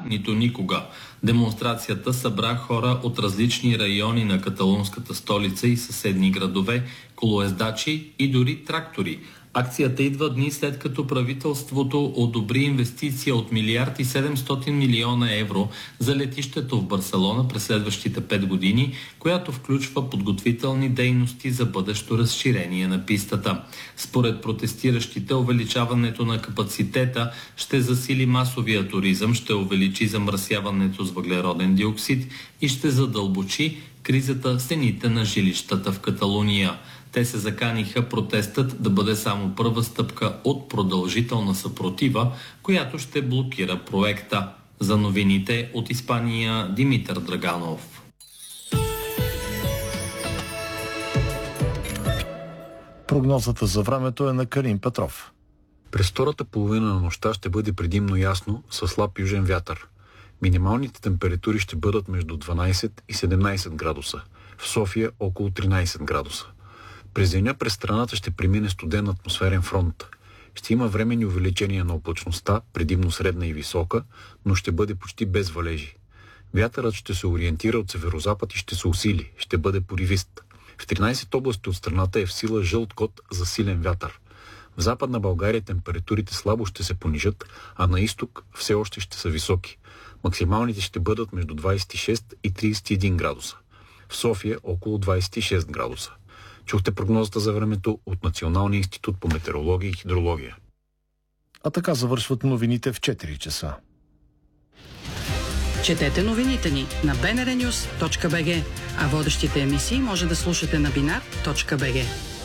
нито никога. Демонстрацията събра хора от различни райони на каталунската столица и съседни градове, колоездачи и дори трактори. Акцията идва дни след като правителството одобри инвестиция от 1,7 милиарда евро за летището в Барселона през следващите 5 години, която включва подготвителни дейности за бъдещо разширение на пистата. Според протестиращите, увеличаването на капацитета ще засили масовия туризъм, ще увеличи замърсяването с въглероден диоксид и ще задълбочи кризата в цените на жилищата в Каталуния. Те се заканиха протестът да бъде само първа стъпка от продължителна съпротива, която ще блокира проекта. За новините от Испания, Димитър Драганов. Прогнозата за времето е на Карин Петров. През втората половина на нощта ще бъде предимно ясно със слаб южен вятър. Минималните температури ще бъдат между 12 и 17 градуса. В София около 13 градуса. През деня през страната ще премине студен атмосферен фронт. Ще има временни увеличения на облачността, предимно средна и висока, но ще бъде почти без валежи. Вятърът ще се ориентира от северозапад и ще се усили, ще бъде поривист. В 13 области от страната е в сила жълт код за силен вятър. В Западна България температурите слабо ще се понижат, а на изток все още ще са високи. Максималните ще бъдат между 26 и 31 градуса. В София около 26 градуса. Чухте прогнозата за времето от Националния институт по метеорология и хидрология. А така завършват новините в 4 часа. Четете новините ни на bnrnews.bg, а водещите емисии може да слушате на binar.bg.